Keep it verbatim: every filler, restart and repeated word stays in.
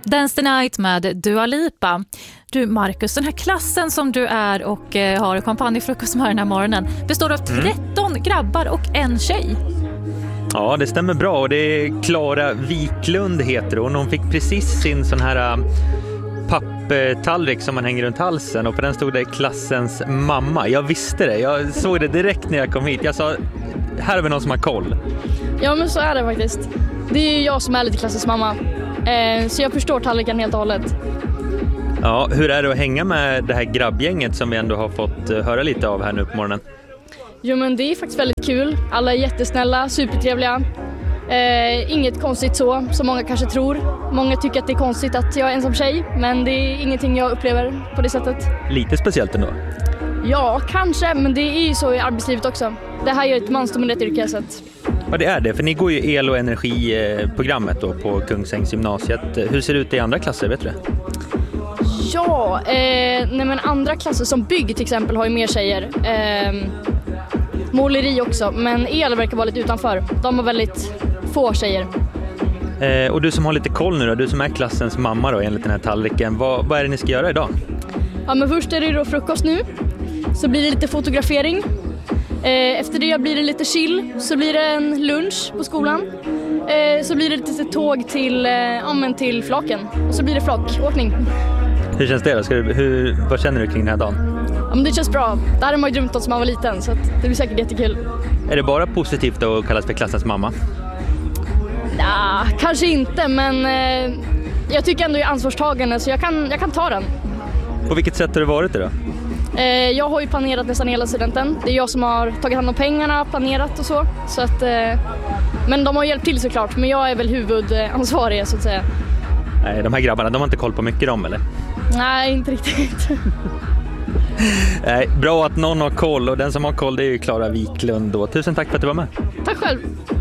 Dance the Night med Dua Lipa. Du Marcus, den här klassen som du är och eh, har kompanjefrukost med den här morgonen består av tretton mm. grabbar och en tjej. Ja, det stämmer bra, och det är Klara Wiklund heter hon. Hon fick precis sin sån här uh, papptallrik som man hänger runt halsen, och på den stod det klassens mamma. Jag visste det, jag såg det direkt när jag kom hit. Jag sa, här har vi någon som har koll. Ja, men så är det faktiskt. Det är ju jag som är lite klassens mamma. Eh, så jag förstår tallriken helt och hållet. Ja, hur är det att hänga med det här grabbgänget som vi ändå har fått höra lite av här nu på morgonen? Jo, men det är faktiskt väldigt kul. Alla är jättesnälla, supertrevliga. Eh, inget konstigt så, som många kanske tror. Många tycker att det är konstigt att jag är ensam tjej, men det är ingenting jag upplever på det sättet. Lite speciellt ändå? Ja, kanske, men det är ju så i arbetslivet också. Det här är ett mansdominerat yrke, så att... Ja, det är det, för ni går ju el- och energiprogrammet då på Kungsängs gymnasiet. Hur ser det ut i andra klasser, vet du det? Ja, eh, nej men andra klasser som bygg till exempel har ju mer tjejer. Eh, måleri också, men el verkar vara lite utanför. De har väldigt få tjejer. Eh, och du som har lite koll nu då, du som är klassens mamma då enligt den här tallriken. Vad, vad är det ni ska göra idag? Ja, men först är det då frukost nu. Så blir det lite fotografering. Eh, efter det blir det lite chill. Så blir det en lunch på skolan. Eh, så blir det lite tåg till, eh, ja, men till Flaken. Och så blir det flakåkning. Hur känns det då? Ska du, hur, vad känner du kring den här dagen? Ja, men det känns bra. Där har man ju drömt om som man var liten, så att det blir säkert jättekul. Är det bara positivt att kallas för klassens mamma? Ja, kanske inte, men eh, jag tycker ändå jag är ansvarstagande, så jag kan, jag kan ta den. På vilket sätt har det varit det då? Eh, jag har ju planerat nästan hela studenten. Det är jag som har tagit hand om pengarna, planerat och så. så att, eh, men de har hjälpt till såklart, men jag är väl huvudansvarig så att säga. Nej, de här grabbarna, de har inte koll på mycket om, eller? Nej, inte riktigt. Nej, bra att någon har koll, och den som har koll det är ju Klara Wiklund då. Tusen tack för att du var med. Tack själv.